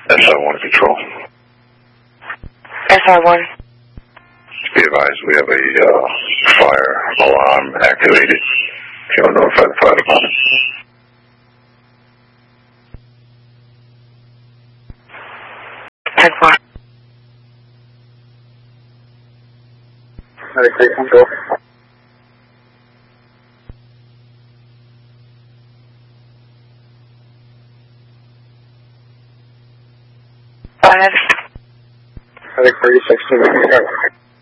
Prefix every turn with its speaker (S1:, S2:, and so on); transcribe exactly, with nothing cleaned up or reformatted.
S1: S I one control.
S2: S I one.
S1: Be advised, we have a uh, fire alarm activated. If you want to notify the fire department.
S2: ten four.
S3: ninety-three control.
S2: Five.
S3: ninety-three sixteen.